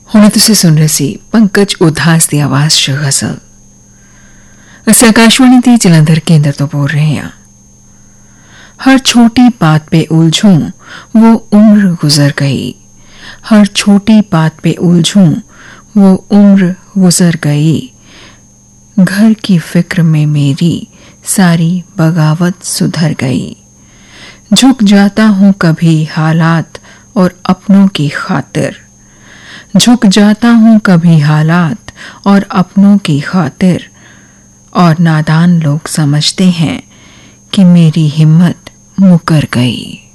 ਹੁਣੇ ਤੁਸੀਂ ਸੁਣ ਰਹੇ ਸੀ ਪੰਕਜ ਉਦਾਸ ਦੀ ਆਵਾਜ਼ 'ਚ ਗਜ਼ਲ। ਅਸੀਂ आकाशवाणी ਦੀ जलंधर केंद्र तो बोल रहे हैं। हर छोटी बात पे उलझूं वो उम्र गुजर गई, हर छोटी बात पे उलझूं वो उम्र गुजर गई, घर की फिक्र में मेरी सारी बगावत सुधर गई। झुक जाता हूं कभी हालात और अपनों की खातिर, झुक जाता हूं कभी हालात और अपनों की खातिर, और नादान लोग समझते हैं कि मेरी हिम्मत मुकर गई।